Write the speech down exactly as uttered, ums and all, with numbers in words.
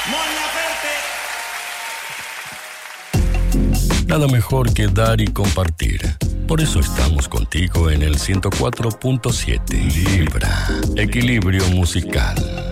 Nada mejor que dar y compartir. Por eso estamos contigo en el ciento cuatro punto siete. Libra, equilibrio musical.